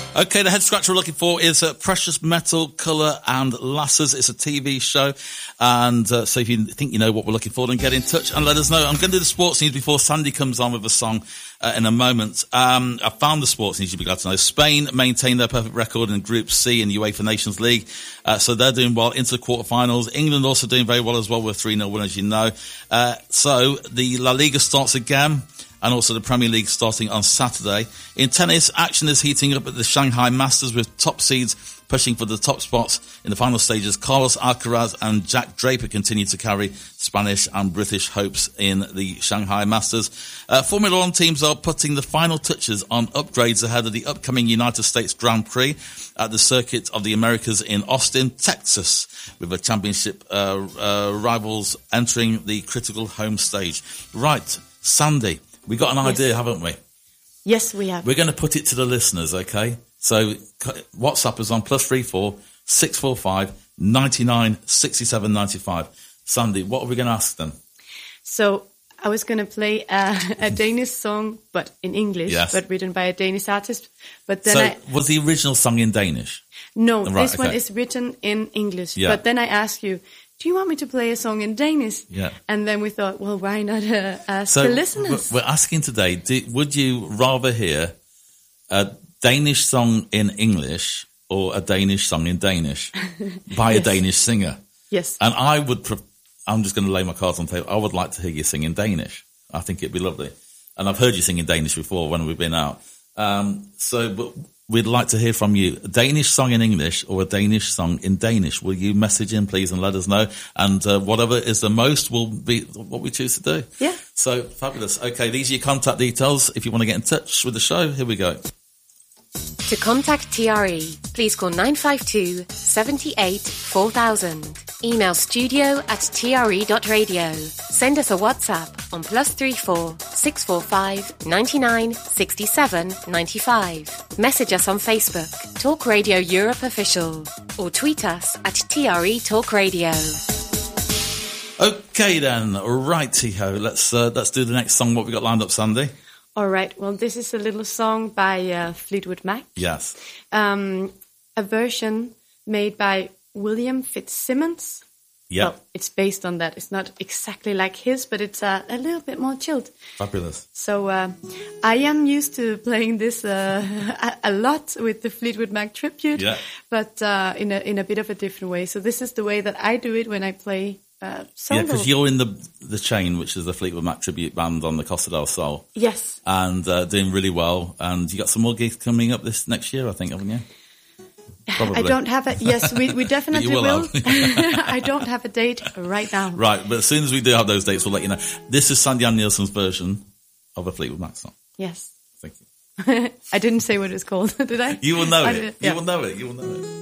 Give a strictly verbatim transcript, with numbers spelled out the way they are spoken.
Okay, the head scratcher we're looking for is uh, Precious Metal, Colour and Lasses. It's a T V show. And uh, so if you think you know what we're looking for, then get in touch and let us know. I'm going to do the sports news before Sandy comes on with a song uh, in a moment. Um, I found the sports news, you'll be glad to know. Spain maintained their perfect record in Group C in the UEFA Nations League. Uh, so they're doing well into the quarterfinals. England also doing very well as well with three nil win, as you know. Uh, so the La Liga starts again. And also the Premier League starting on Saturday. In tennis, action is heating up at the Shanghai Masters with top seeds pushing for the top spots in the final stages. Carlos Alcaraz and Jack Draper continue to carry Spanish and British hopes in the Shanghai Masters. Uh, Formula One teams are putting the final touches on upgrades ahead of the upcoming United States Grand Prix at the Circuit of the Americas in Austin, Texas, with the championship uh, uh, rivals entering the critical home stage. Right, Sandy. We got an idea, yes. haven't we? Yes, we have. We're going to put it to the listeners, okay? So WhatsApp is on plus three four six four five ninety nine sixty seven ninety five. Sandy, what are we going to ask them? So I was going to play a, a Danish song, but in English, yes. but written by a Danish artist. But then so I, was the original song in Danish? No, right, this okay. one is written in English. Yeah. But then I asked you, do you want me to play a song in Danish? Yeah. And then we thought, well, why not uh, ask so the listeners? We're asking today, do, would you rather hear a Danish song in English or a Danish song in Danish by yes. a Danish singer? Yes. And I would, pre- I'm just going to lay my cards on the table. I would like to hear you sing in Danish. I think it'd be lovely. And I've heard you sing in Danish before when we've been out. Um, so, but we'd like to hear from you. A Danish song in English or a Danish song in Danish. Will you message in, please, and let us know? And uh, whatever is the most will be what we choose to do. Yeah. So, fabulous. Okay, these are your contact details. If you want to get in touch with the show, here we go. To contact T R E, please call nine five two, seven eight, four thousand. Email studio at t r e dot radio. Send us a WhatsApp on plus three four six four five ninety nine sixty seven ninety five. Message us on Facebook, Talk Radio Europe Official, or tweet us at T R E Talk Radio. Okay then, righty-ho. Let's uh, let's do the next song. What we got lined up, Sandy? All right. Well, this is a little song by uh, Fleetwood Mac. Yes. Um, a version made by William Fitzsimmons. Yeah. Well, it's based on that. It's not exactly like his, but it's uh, a little bit more chilled. Fabulous. So uh, I am used to playing this uh, a, a lot with the Fleetwood Mac tribute, yeah. but uh, in a in a bit of a different way. So this is the way that I do it when I play uh, solo. Yeah, because you're in the the Chain, which is the Fleetwood Mac tribute band on the Costa del Sol. Yes. And uh, doing really well. And you got some more gigs coming up this next year, I think, haven't you? Probably. I don't have a, yes, we, we definitely will. will. I don't have a date right now. Right, but as soon as we do have those dates, we'll let you know. This is Sandy Ann Nielsen's version of a Fleetwood Mac song. Yes. Thank you. I didn't say what it's called, did I? You will know I it. did, You yeah. will know it. You will know it.